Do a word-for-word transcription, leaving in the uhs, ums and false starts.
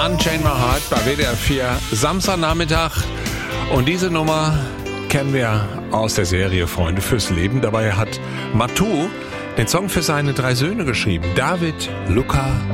Unchain My Heart bei W D R vier, Samstagnachmittag. Und diese Nummer kennen wir aus der Serie Freunde fürs Leben. Dabei hat Matu den Song für seine drei Söhne geschrieben. David, Luca